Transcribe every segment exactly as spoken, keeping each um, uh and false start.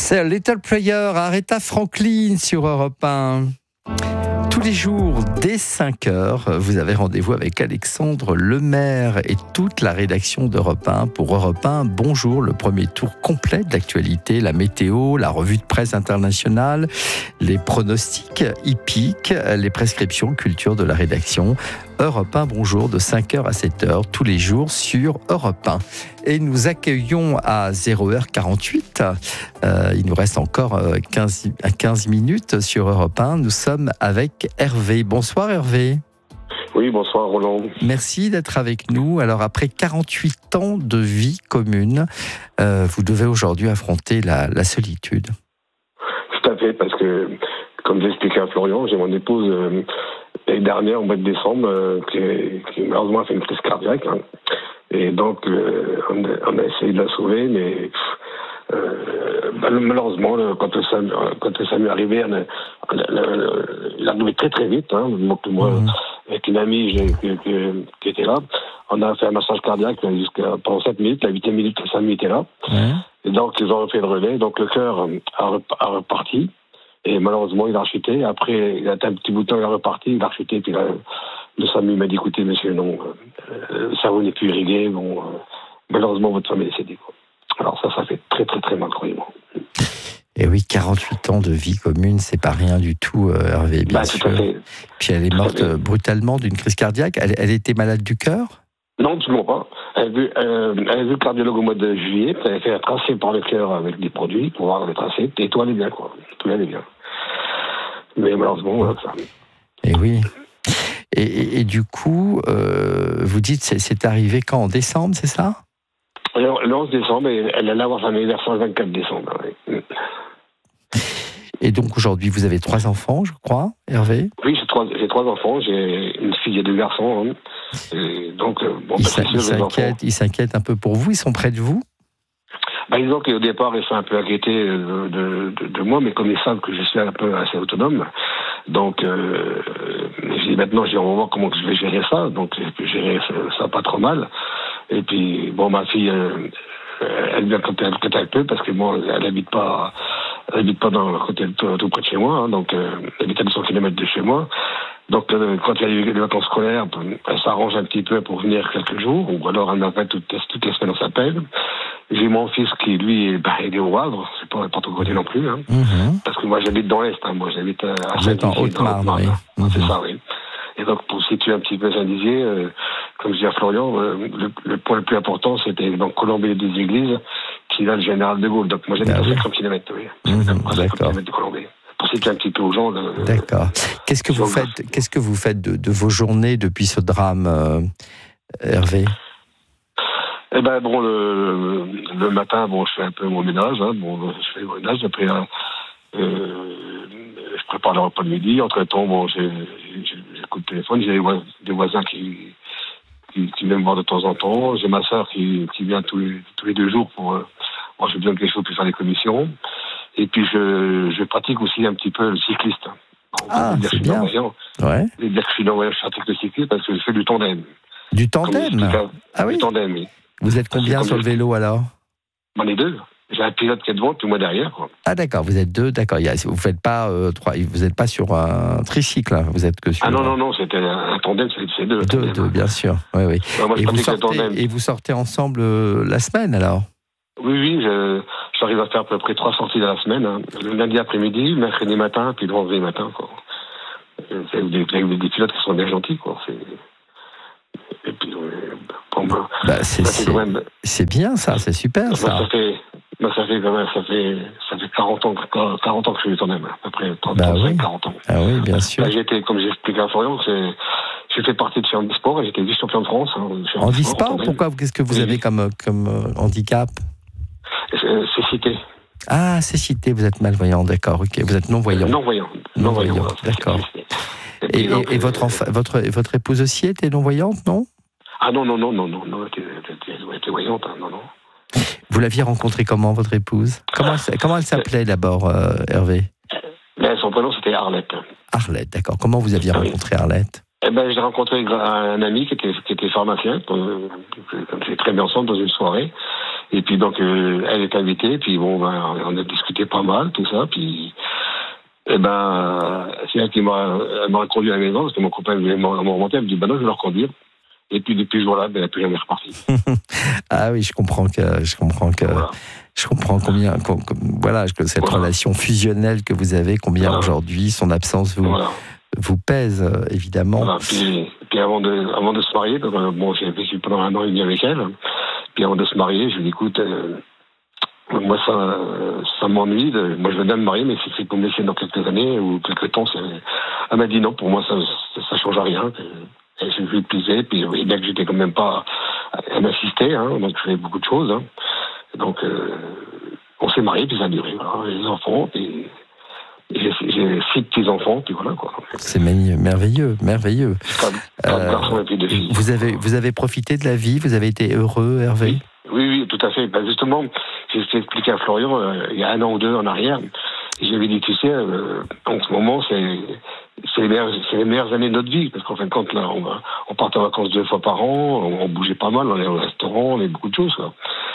C'est Little Prayer, Aretha Franklin sur Europe un. Tous les jours, dès cinq heures, vous avez rendez-vous avec Alexandre Lemaire et toute la rédaction d'Europe un pour Europe un. Bonjour, le premier tour complet de l'actualité, la météo, la revue de presse internationale, les pronostics hippiques, les prescriptions culture de la rédaction. Europe un, bonjour, de cinq heures à sept heures, tous les jours sur Europe un. Et nous accueillons à zéro heure quarante-huit, euh, il nous reste encore quinze, quinze minutes sur Europe un, nous sommes avec Hervé. Bonsoir Hervé. Oui, bonsoir Roland. Merci d'être avec nous. Alors après quarante-huit ans de vie commune, euh, vous devez aujourd'hui affronter la, la solitude. Tout à fait, parce que, comme j'expliquais à Florian, j'ai mon épouse euh, l'année dernière, au mois de décembre, euh, qui, qui malheureusement a fait une crise cardiaque. Hein. Et donc, euh, on, a, on a essayé de la sauver, mais euh, malheureusement, quand ça, quand ça m'est arrivé, elle, elle, elle, elle a arrivé très très vite, hein, donc moi, mmh. avec une amie qui, qui, qui était là. On a fait un massage cardiaque jusqu'à, pendant sept minutes, la huitième minute, sa amie était là. Mmh. Et donc, ils ont fait le relais, donc le cœur a, a reparti. Et malheureusement, il a rechuté. Après, il a été un petit bout de temps, il a reparti, il a rechuté. Puis là, le S A M U m'a dit, écoutez, monsieur, non, euh, le cerveau n'est plus irrigué. Bon, euh, malheureusement, votre femme est décédée. Quoi. Alors ça, ça fait très, très, très mal, croyez-moi. Et oui, quarante-huit ans de vie commune, c'est pas rien du tout, euh, Hervé, bien bah, sûr. Tout à fait. Puis elle est morte brutalement d'une crise cardiaque. Elle, elle était malade du cœur ? Non, absolument pas. Elle a, vu, euh, elle a vu le cardiologue au mois de juillet, elle a fait un tracé par le cœur avec des produits pour voir les tracés, et tout allait bien, quoi. Tout allait bien. Mais malheureusement, voilà ça. Et oui. Et, et, et du coup, euh, vous dites, c'est, c'est arrivé quand ? En décembre, c'est ça ? Alors, le onze décembre, elle allait avoir son anniversaire le vingt-quatre décembre. Oui. Et donc aujourd'hui, vous avez trois enfants, je crois, Hervé ? Oui, j'ai trois, j'ai trois enfants, j'ai une fille et deux garçons. Hein. Et donc, bon, ils, bah, c'est sûr, ils, s'inquiètent, ils s'inquiètent un peu pour vous, ils sont près de vous ? Bah, disons qu'au départ, ils sont un peu inquiétés de, de, de, de moi, mais comme ils savent que je suis un peu assez autonome, donc euh, j'ai, maintenant, j'ai, on va voir comment je vais gérer ça, donc je peux gérer ça, ça pas trop mal. Et puis, bon, ma fille, euh, elle vient quand elle, quand elle peut, parce que bon, elle habite pas, elle habite pas dans le côté tout, tout près de chez moi, hein, donc euh, elle habite à deux cents kilomètres de chez moi. Donc, euh, quand il y a eu les vacances scolaires, elle s'arrange un petit peu pour venir quelques jours, ou alors elle m'appelle toutes, toutes les semaines, on s'appelle. J'ai mon fils qui, lui, bah, il est au Havre, c'est pas n'importe côté non plus, hein, mm-hmm. parce que moi j'habite dans l'Est, hein, moi j'habite à Vous êtes en Haute-Marne, oui. Mm-hmm. C'est ça, oui. Et donc, pour situer un petit peu Saint-Dizier, euh, comme je dis à Florian, euh, le, le point le plus important, c'était dans Colombey des Églises, qui est là le général de Gaulle. Donc, moi j'habite ah, à oui. cinquante kilomètres, oui. Mm-hmm. cinquante kilomètres de Colombey. Pour situer un petit peu aux gens. Le, D'accord. Qu'est-ce que vous faites, qu'est-ce que vous faites de, de vos journées depuis ce drame, euh, Hervé ? Eh ben bon, le, le matin, bon, je fais un peu mon ménage, hein, bon, je fais mon ménage, après, euh, je prépare le repas de midi, entre temps, bon, j'ai, j'ai, j'écoute le téléphone, j'ai des voisins, des voisins qui, qui, qui viennent me voir de temps en temps, j'ai ma sœur qui, qui vient tous les, tous les deux jours pour, euh, moi j'ai besoin de quelque chose pour faire des commissions, et puis je, je pratique aussi un petit peu le cycliste. Bon, ah, c'est bien. Ouais. Je vais dire que je suis dans je pratique le cycliste parce que je fais du tandem. Du tandem ? Ah oui. Du tandem, oui. Vous êtes combien sur le vélo alors ? On est deux. J'ai un pilote qui est devant, puis moi derrière. Quoi. Ah d'accord, vous êtes deux, d'accord. Vous faites pas euh, trois, vous n'êtes pas sur un tricycle, hein. Vous êtes que sur. Ah non non non, c'était un tandem, c'est deux. Deux, deux, bien sûr. Oui oui. Ouais, moi, et, vous sortez, et vous sortez ensemble euh, la semaine alors ? Oui oui, je, j'arrive à faire à peu près trois sorties dans la semaine. Hein. Le lundi après-midi, le mercredi matin, puis le vendredi matin. Quoi. C'est des, des, des pilotes qui sont bien gentils, quoi. C'est... Et puis, pour moi, bah, c'est, ça c'est, même... c'est bien ça, c'est super ça. Bah, ça fait, bah, ça fait quand même, ça fait, ça fait quarante ans, quarante ans que je suis quand même, à peu près trente, bah, trente-cinq, oui. quarante ans. Ah oui, bien sûr. Là, j'étais, comme j'ai expliqué à Florian, c'est, j'ai fait partie de chez Handisport et j'étais vice-champion de France. Hein, Handisport, pourquoi, qu'est-ce que vous oui. avez comme, comme euh, handicap ? C'est, c'est cité. Ah, c'est cité, vous êtes malvoyant, d'accord, ok, vous êtes non-voyant. Non-voyant. Non-voyant, non-voyant d'accord. Et, et, et, donc, et votre, enfa- votre, votre épouse aussi était non-voyante, non ? Ah non, non, non, non, non, non, elle était voyante, hein, non, non. Vous l'aviez rencontrée comment, votre épouse ? Comment elle, comment elle s'appelait d'abord, euh, Hervé ? Ben, son prénom, c'était Arlette. Arlette, d'accord. Comment vous aviez rencontré Arlette ? Eh ben, j'ai rencontré un ami qui était, qui était pharmacien, qu'on s'est très bien ensemble dans une soirée. Et puis donc, euh, elle est invitée, puis bon, ben, on a discuté pas mal, tout ça, puis... Eh ben, c'est elle qui m'a, elle m'a conduit à la maison, parce que mon copain voulait m'en remonter, elle me dit, ben non, je vais leur conduire. Et puis depuis ce jour-là, ben, elle n'a plus jamais reparti. Ah oui, je comprends que, je comprends que, voilà. je comprends combien, com, com, voilà, que cette voilà. relation fusionnelle que vous avez, combien voilà. aujourd'hui son absence vous, voilà. vous pèse, évidemment. Voilà. Puis, puis avant de, avant de se marier, bon, j'ai vécu pendant un an et demi avec elle. Puis avant de se marier, je lui ai dit, écoute, euh, moi, ça, ça m'ennuie. De... Moi, je veux bien me marier, mais si c'est pour me laisser dans quelques années ou quelques temps, c'est... Elle m'a dit non, pour moi, ça ça change à rien. Et je lui ai épuisé, puis oui, bien que j'étais quand même pas... Elle m'assistait, hein, donc je faisais beaucoup de choses. Hein. Donc, euh, on s'est mariés, puis ça a duré. Voilà, les enfants, puis... J'ai, j'ai six petits-enfants, puis voilà, quoi. C'est merveilleux, merveilleux. Pas, pas euh, garçon et puis deux filles. Vous avez, vous avez profité de la vie, vous avez été heureux, Hervé ? Oui. Oui, oui, tout à fait. Ben justement, j'ai expliqué à Florian euh, il y a un an ou deux en arrière. J'avais dit, tu sais, euh, en ce moment, c'est, c'est, les meilleures, c'est les meilleures années de notre vie. Parce qu'en fin de compte, là, on, va, on part en vacances deux fois par an, on, on bougeait pas mal, on allait au restaurant, on avait beaucoup de choses. Quoi.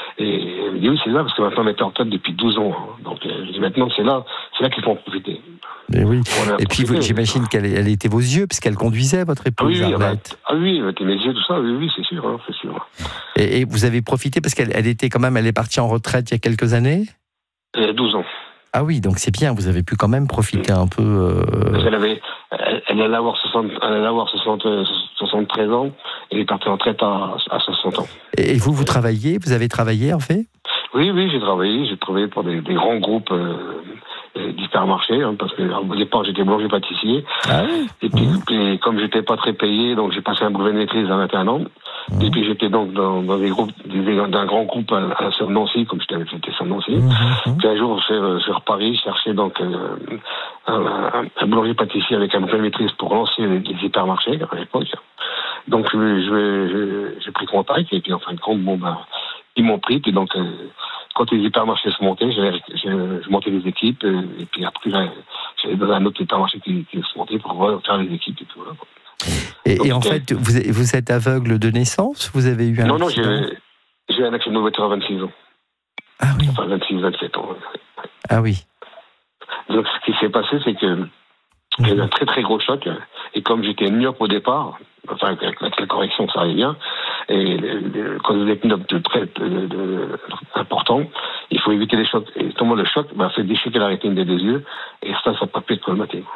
Et elle me dit, oui, c'est là, parce que maintenant, on était en tête depuis douze ans. Hein. Donc, je dis, maintenant, c'est là, c'est là qu'il faut en profiter. Mais oui. Et puis, vous, j'imagine qu'elle elle était vos yeux, puisqu'elle conduisait, votre épouse, ah oui, Arlette. Ah oui, elle était mes yeux, tout ça, oui, oui, c'est sûr, hein, c'est sûr. Et, et vous avez profité, parce qu'elle elle était quand même, elle est partie en retraite il y a quelques années ? Il y a douze ans. Ah oui, donc c'est bien, vous avez pu quand même profiter un peu... Euh... Elle, avait, elle, elle allait avoir, soixante, elle allait avoir soixante, soixante-treize ans, et elle est partie en retraite à, à soixante ans. Et vous, vous travaillez, vous avez travaillé en fait ? Oui, oui, j'ai travaillé, j'ai travaillé pour des, des grands groupes euh, d'hypermarchés, hein, parce que au départ j'étais boulanger pâtissier, ah oui. Et puis, mmh. puis comme j'étais pas très payé, donc j'ai passé un brevet de maîtrise à vingt et un ans, mmh. Et puis j'étais donc dans, dans des groupes, des, d'un grand groupe à, à, sur Nancy, comme j'étais, j'étais sur Nancy, mmh. Puis un jour sur, sur Paris, je cherchais donc euh, un, un, un boulanger pâtissier avec un brevet de maîtrise pour lancer les, les hypermarchés à l'époque. Donc je, je, je, j'ai pris contact, et puis en fin de compte, bon ben, ils m'ont pris, puis donc... Euh, quand les hypermarchés se montaient, j'avais, je montais les équipes, et puis après, j'allais dans un autre hypermarché qui, qui se montait pour faire les équipes et tout. Voilà. Et, donc, et en fait, vous, vous êtes aveugle de naissance ? Vous avez eu un Non, non, accident ? j'ai, j'ai eu un accident de voiture à vingt-six ans. Ah oui. Enfin, vingt-six, vingt-sept ans. Ah oui. Donc, ce qui s'est passé, c'est que j'ai eu un très très gros choc, et comme j'étais myope au départ, enfin, avec la correction, ça allait bien. Et quand vous êtes myope de près de, de, de, important, il faut éviter les chocs. Et tout le choc bah, fait déchiqueter la rétine des deux yeux, et ça, ça peut être problématique.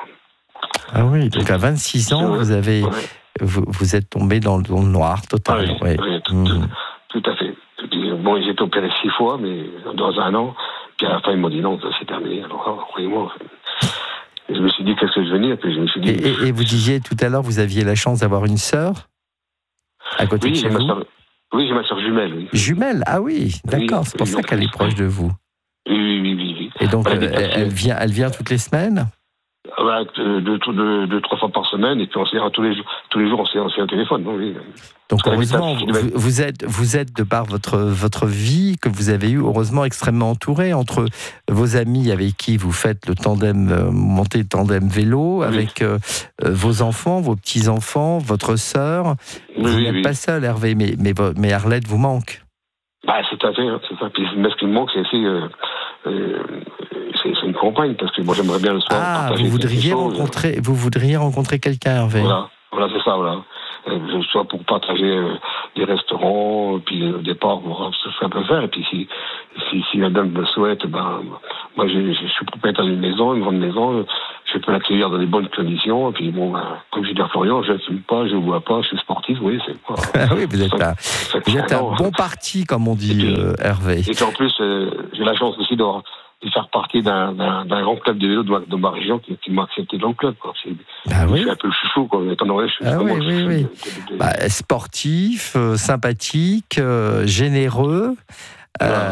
Ah oui, donc à vingt-six ans, vous avez, ouais. vous, vous êtes tombé dans le, dans le noir total. Ah oui, ouais. oui, tout, mmh. tout, tout à fait. Et puis, bon, j'ai été opéré six fois, mais dans un an. Puis à la fin, ils m'ont dit non, c'est terminé. Alors, croyez-moi. Et je me suis dit, qu'est-ce que je venais ? Et puis je me suis dit. Et, et, et vous disiez tout à l'heure, vous aviez la chance d'avoir une sœur à côté oui, de chez vous. Soeur, oui, j'ai ma sœur jumelle. Oui. Jumelle, ah oui, d'accord. Oui, c'est pour oui, ça qu'elle est proche de vous. Oui, oui, oui, oui. oui. Et donc, elle, euh, elle vient, elle vient toutes les semaines ? Bah, deux, deux, deux, deux, trois fois par semaine, et puis on s'est tous les jours, tous les jours on s'est, on s'est au téléphone. Donc, oui. donc heureusement, vous, vous êtes, vous êtes de par votre votre vie que vous avez eu, heureusement extrêmement entouré entre vos amis avec qui vous faites le tandem, euh, montez le tandem vélo, oui. avec euh, vos enfants, vos petits enfants, votre sœur. Oui, vous oui, n'êtes oui. pas seul, Hervé, mais mais mais Arlette vous manque. Bah, c'est à fait, hein, c'est ça. Puis, mais ce qui me manque, c'est aussi, euh, euh, c'est, c'est une compagne, parce que moi, j'aimerais bien le soir ah, partager vous voudriez choses. rencontrer, vous voudriez rencontrer quelqu'un, Hervé. Voilà, voilà, c'est ça, voilà. Euh, soit pour partager euh, des restaurants, puis euh, au départ, pour voir ce que ça peut faire. Et puis, si, si, si la dame me souhaite, ben, moi, je, je suis propriétaire d'une maison, une grande maison, je peux l'accueillir dans des bonnes conditions. Et puis, bon, ben, comme je dis à Florian, je ne fume pas, je ne bois pas, je suis sportif, vous voyez, c'est quoi. Ah oui, vous êtes un, vous êtes un bon parti, comme on dit, puis, euh, Hervé. Et puis, en plus, euh, j'ai la chance aussi d'avoir de faire partie d'un, d'un, d'un grand club de vélo de ma, de ma région qui, qui m'a accepté dans le club. Quoi. C'est, ah je oui. suis un peu le chouchou, quoi. Étant donné, je suis ah oui, oui, chouchou oui. De, de, de... Bah, sportif, euh, sympathique, euh, généreux. Euh,